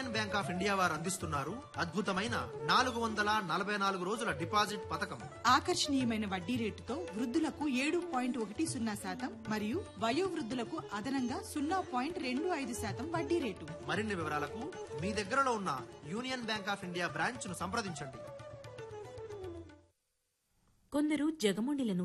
Union bank of India వారు అందిస్తున్నారు అద్భుతమైన 444 రోజుల డిపాజిట్ పథకం. ఆకర్షణీయమైన వడ్డీ రేటుతో వృద్ధులకు 7.10% మరియు వయోవృద్ధులకు అదనంగా 0.25% వడ్డీ రేటు. మరిన్ని వివరాలకు మీ దగ్గరలో ఉన్న union bank of India branch ను సంప్రదించండి. కొందరు జగమొండిలను